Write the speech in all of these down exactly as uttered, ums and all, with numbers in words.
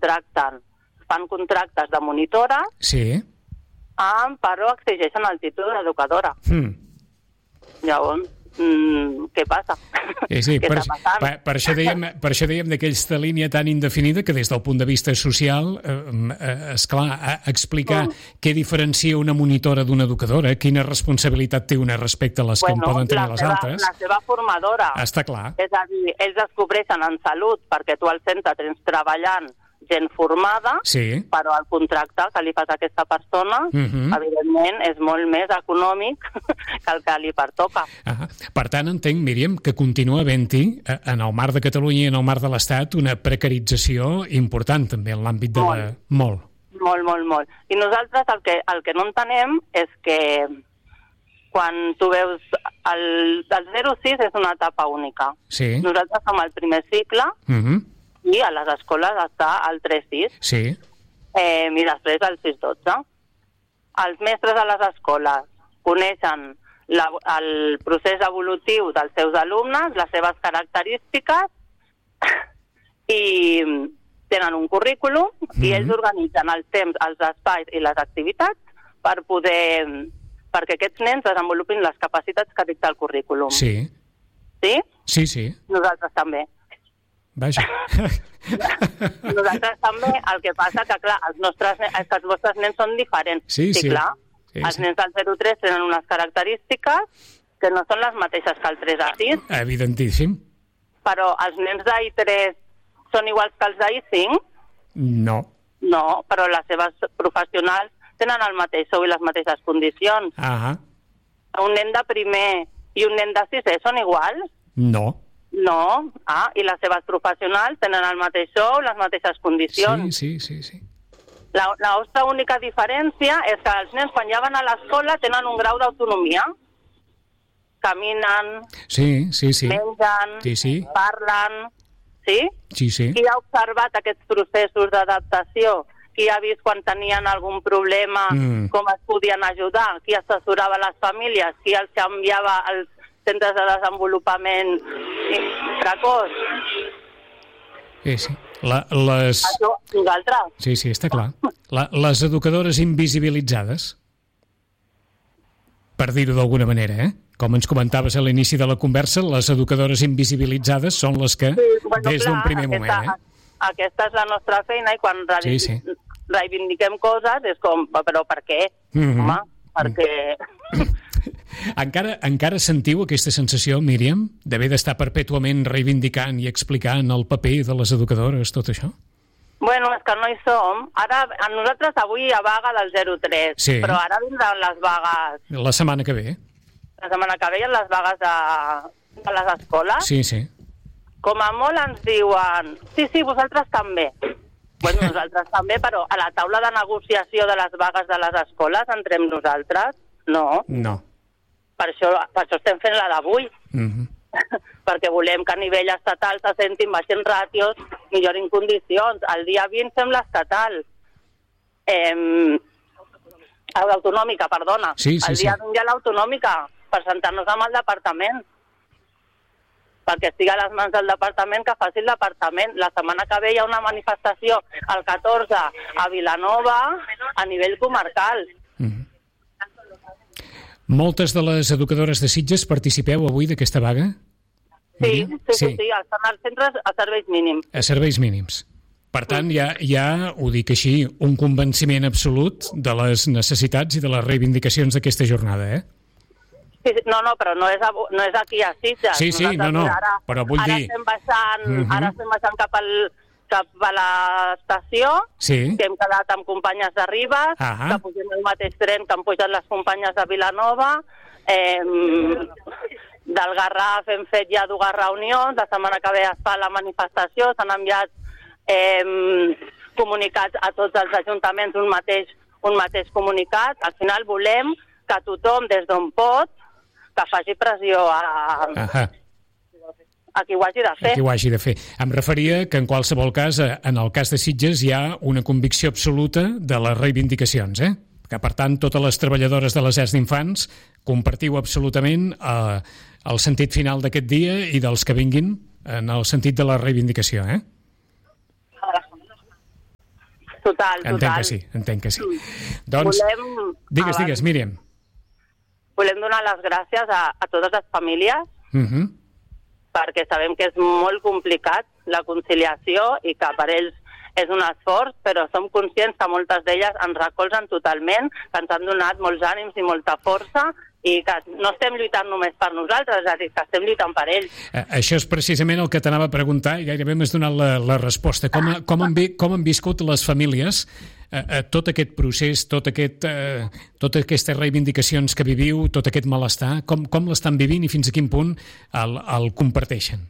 contracten, fan contractes de monitora, sí. amb, però exigeixen el títol d'educadora. Mm. Llavors, mm, què passa? Sí, sí, què per, està passant? per, per, això dèiem, per això dèiem d'aquesta línia tan indefinida que des del punt de vista social, eh, eh, esclar, eh, explicar mm. què diferencia una monitora d'una educadora, quina responsabilitat té una respecte a les bueno, que en poden tenir les seva, altres. La seva formadora. Està clar. És a dir, ells es cobreixen en salut perquè tu al centre tens treballant gent formada, sí. però el contracte que li fas a aquesta persona, uh-huh. evidentment, és molt més econòmic que el que li pertoca. Ah, per tant, entenc, Míriam, que continua havent-hi, en el marc de Catalunya i en el marc de l'Estat, una precarització important també en l'àmbit de molt. la... Molt. Molt, molt, molt. I nosaltres el que, el que no entenem és que quan tu veus el, el zero sis és una etapa única. Sí. Nosaltres som al primer cicle, uh-huh. i a les escoles està el tres sis, sí. eh, i després el sis dotze. Els mestres de les escoles coneixen la, el procés evolutiu dels seus alumnes, les seves característiques, i tenen un currículum, mm-hmm. i ells organitzen el temps, els espais i les activitats per poder, perquè aquests nens desenvolupin les capacitats que dicta el currículum. Sí. Sí? Sí, sí. Nosaltres també. Vaja. Nosaltres també, el que passa que, clar, els nostres, és que els vostres nens són diferents. Sí, sí. sí clar, sí, els sí. nens del zero tres tenen unes característiques que no són les mateixes que el tres a sis. Evidentíssim. Però els nens d'A I tres són iguals que els d'A I cinc? No. No, però les seves professionals tenen el mateix sou i les mateixes condicions. Ah. Un nen de primer i un nen de sisè són iguals? No. No, ah, i les seves professionals tenen el mateix sou, les mateixes condicions. Sí, sí, sí, sí. La, la nostra única diferència és que els nens, quan ja van a l'escola, tenen un grau d'autonomia. Caminen, sí, sí, sí. mengen, sí, sí. parlen, sí? Sí, sí. Qui ha observat aquests processos d'adaptació? Qui ha vist quan tenien algun problema, mm. com es podien ajudar? Qui assessorava les famílies? Qui els canviava els centres de desenvolupament precoç? Sí, sí. La, les... Això, nosaltres. Sí, sí, està clar. La, les educadores invisibilitzades, per dir-ho d'alguna manera, eh? Com ens comentaves a l'inici de la conversa, les educadores invisibilitzades són les que, sí, bueno, des d'un primer aquesta, moment... Eh? Aquesta és la nostra feina i quan reivindiquem, sí, sí. reivindiquem coses és com, però per què? Mm-hmm. Home, perquè... Encara, encara sentiu aquesta sensació, Míriam, d'haver d'estar perpètuament reivindicant i explicant el paper de les educadores, tot això? Bueno, és que no hi som. Ara, nosaltres avui hi ha vaga del zero tres, sí. Però ara vindran les vagues... La setmana que ve. La setmana que ve hi ha les vagues de, de les escoles. Sí, sí. Com a molt ens diuen, sí, sí, vosaltres també. Bueno, nosaltres també, però a la taula de negociació de les vagues de les escoles entrem nosaltres? No. No. Per això, per això estem fent la d'avui. Mm-hmm. Perquè volem que a nivell estatal se sentin, baixen ràtios, millorin condicions. El dia vint fem l'estatal. Eh, l'autonòmica, perdona. Sí, sí, el dia sí. vint hi ha l'autonòmica, per sentar-nos amb el departament. Perquè estigui a les mans del departament, que faci el departament. La setmana que ve hi ha una manifestació el catorze a Vilanova a nivell comarcal. Mm-hmm. Moltes de les educadores de Sitges participeu avui d'aquesta vaga? Sí, sí, sí, sí, sí, estan als centres a serveis mínims. A serveis mínims. Per tant, hi ha, hi ha, ho dic així, un convenciment absolut de les necessitats i de les reivindicacions d'aquesta jornada, eh? Sí, no, no, però no és, a, no és aquí a Sitges. Sí, sí, no, no, ara, però vull ara dir... Estem baixant, uh-huh. Ara estem baixant cap, al, cap a l'estació, sí. Que hem quedat amb companyes de Ribes, uh-huh. Que pugem el mateix tren que han pujat les companyes de Vilanova, eh, del Garraf hem fet ja dues reunions, la setmana que ve es fa la manifestació, s'han enviat eh, comunicats a tots els ajuntaments, un mateix, un mateix comunicat. Al final volem que tothom, des d'on pot, que faci pressió a, uh-huh. a qui ho hagi de fer. A qui ho hagi de fer. Em referia que en qualsevol cas, en el cas de Sitges, hi ha una convicció absoluta de les reivindicacions, eh? Que, per tant, totes les treballadores de les llars d'infants compartiu absolutament eh, el sentit final d'aquest dia i dels que vinguin en el sentit de la reivindicació, eh? Total, total. Entenc que sí, entenc que sí. Doncs, volem, digues, abans, digues, Míriam. Volem donar les gràcies a, a totes les famílies, Uh-huh. perquè sabem que és molt complicat la conciliació i que per ells és un esforç, però som conscients que moltes d'elles ens recolzen totalment, que ens han donat molts ànims i molta força i que no estem lluitant només per nosaltres, és a dir, que estem lluitant per ells. Eh, això és precisament el que t'anava a preguntar i gairebé m'has donat la, la resposta. Com, ha, com, han, vi, com han viscut les famílies eh, eh, tot aquest procés, tot aquest, eh, totes aquestes reivindicacions que viviu, tot aquest malestar? Com, com l'estan vivint i fins a quin punt el, el comparteixen?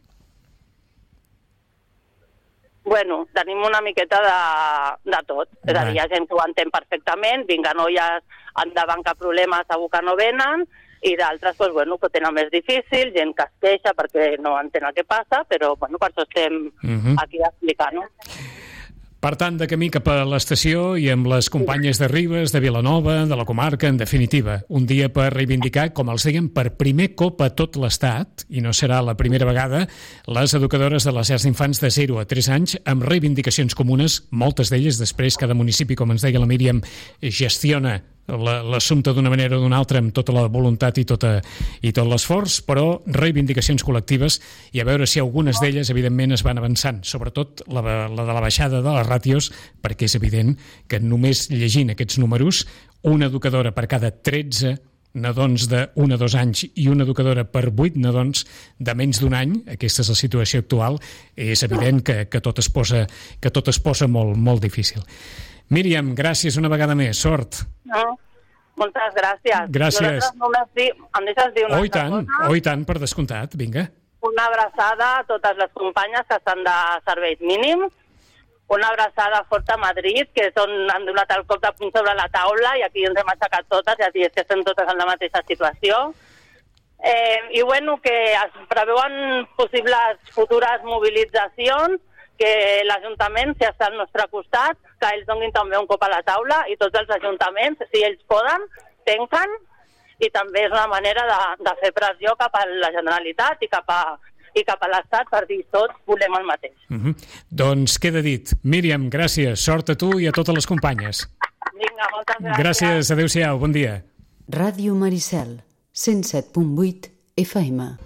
Bueno, tenim una miqueta de, de tot. És a dir, hi ha gent que ho entén perfectament, vinga, noies, endavant, cap problema, segur que no venen, i d'altres, doncs, bueno, que tenen més difícil, gent que es queixa perquè no entén el que passa, però, bueno, per això estem uh-huh. aquí explicant-ho. Per tant, de camí cap a l'estació i amb les companyes de Ribes, de Vilanova, de la comarca, en definitiva. Un dia per reivindicar, com els deien, per primer cop a tot l'Estat, i no serà la primera vegada, les educadores de les llars d'infants de zero a tres anys amb reivindicacions comunes, moltes d'elles després cada municipi, com ens deia la Míriam, gestiona l'assumpte d'una manera o d'una altra amb tota la voluntat i, tota, i tot l'esforç, però reivindicacions col·lectives i a veure si algunes d'elles evidentment es van avançant, sobretot la, la de la baixada de les ràtios, perquè és evident que només llegint aquests números, una educadora per cada tretze nadons d'un a dos anys i una educadora per vuit nadons de menys d'un any, aquesta és la situació actual, és evident que, que tot es posa, que tot es posa molt, molt difícil. Míriam, gràcies una vegada més. Sort. No, moltes gràcies. Gràcies. Només dir, em deixes dir una oh, i tant, cosa? Oh, i tant, per descomptat. Vinga. Una abraçada a totes les companyes que estan de serveis mínims. Una abraçada forta a Madrid, que són, han donat el cop de puny sobre la taula i aquí ens hem aixecat totes, i és que estem totes en la mateixa situació. Eh, I bueno, que es preveuen possibles futures mobilitzacions, que l'Ajuntament, si està al nostre costat, que ells donin també un cop a la taula i tots els ajuntaments, si ells poden, tanquen, i també és una manera de, de fer pressió cap a la Generalitat i cap a, i cap a l'Estat per dir tots volem el mateix. Uh-huh. Doncs queda dit. Míriam, gràcies. Sort a tu i a totes les companyes. Vinga, moltes gràcies. Gràcies, adéu-siau, bon dia. Ràdio Maricel, cent set punt vuit F M.